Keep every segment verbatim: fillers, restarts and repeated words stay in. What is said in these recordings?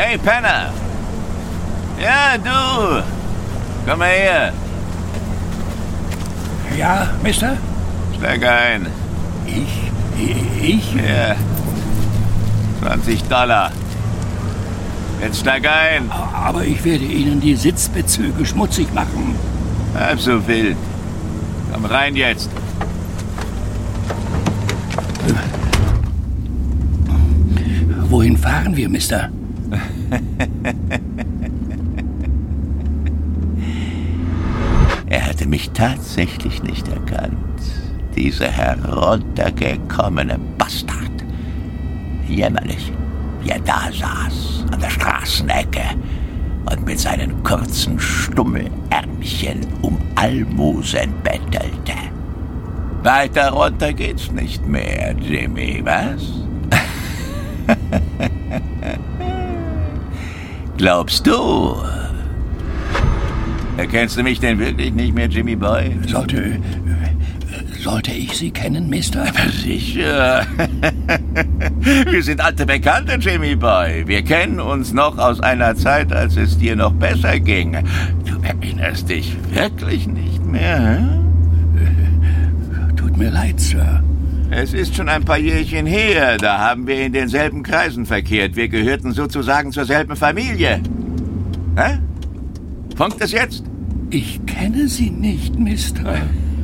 Hey, Penner! Ja, du! Komm mal her! Ja, Mister? Steig ein. Ich? Ich? Ja. zwanzig Dollar. Jetzt steig ein. Aber ich werde Ihnen die Sitzbezüge schmutzig machen. Halb so wild. Komm rein jetzt. Wohin fahren wir, Mister? Er hatte mich tatsächlich nicht erkannt. Dieser heruntergekommene Bastard. Jämmerlich, wie er da saß, an der Straßenecke und mit seinen kurzen Stummelärmchen um Almosen bettelte. Weiter runter geht's nicht mehr, Jimmy, was? Glaubst du? Erkennst du mich denn wirklich nicht mehr, Jimmy Boy? Sollte... Sollte ich Sie kennen, Mister? Aber sicher. Wir sind alte Bekannte, Jimmy Boy. Wir kennen uns noch aus einer Zeit, als es dir noch besser ging. Du erinnerst dich wirklich nicht mehr, hm? Tut mir leid, Sir. Es ist schon ein paar Jährchen her. Da haben wir in denselben Kreisen verkehrt. Wir gehörten sozusagen zur selben Familie. Hä? Funkt es jetzt? Ich kenne Sie nicht, Mister.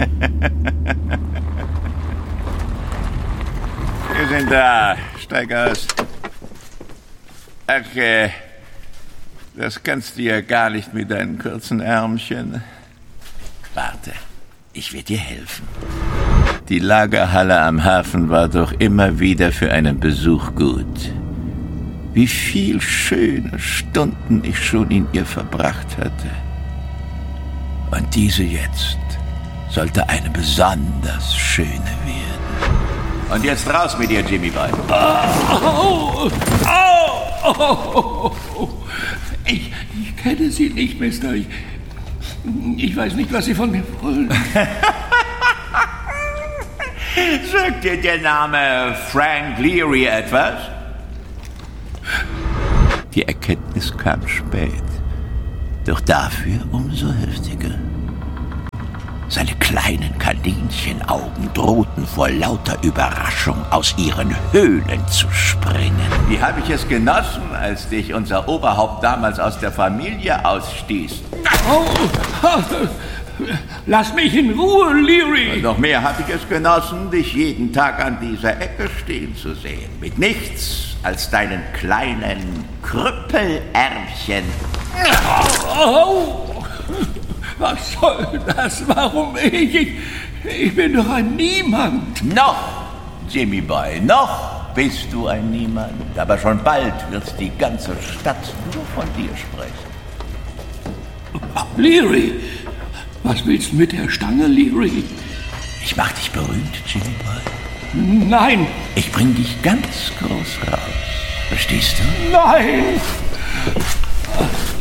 Wir sind da. Steig aus. Ach, äh, das kannst du ja gar nicht mit deinen kurzen Ärmchen. Warte, ich will dir helfen. Die Lagerhalle am Hafen war doch immer wieder für einen Besuch gut. Wie viel schöne Stunden ich schon in ihr verbracht hatte. Und diese jetzt sollte eine besonders schöne werden. Und jetzt raus mit dir, Jimmy Boy. Au! Au! Au! Ich, ich kenne Sie nicht, Mister. Ich, ich weiß nicht, was Sie von mir wollen. Sagt dir der Name Frank Leary etwas? Die Erkenntnis kam spät, doch dafür umso heftiger. Seine kleinen Kaninchenaugen drohten vor lauter Überraschung aus ihren Höhlen zu springen. Wie habe ich es genossen, als dich unser Oberhaupt damals aus der Familie ausstieß. Oh, lass mich in Ruhe, Leary! Und noch mehr habe ich es genossen, dich jeden Tag an dieser Ecke stehen zu sehen. Mit nichts als deinen kleinen Krüppelärmchen. Oh, was soll das? Warum ich? ich? Ich bin doch ein Niemand. Noch, Jimmy Boy, noch bist du ein Niemand. Aber schon bald wird die ganze Stadt nur von dir sprechen. Leary, was willst du mit der Stange, Leary? Ich mach dich berühmt, Jimmy Boy. Nein. Ich bring dich ganz groß raus. Verstehst du? Nein.